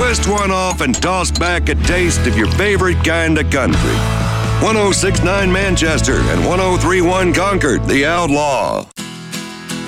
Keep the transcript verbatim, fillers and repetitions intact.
Twist one off and toss back a taste of your favorite kind of country. one oh six point nine Manchester and one oh three point one Concord, The Outlaw.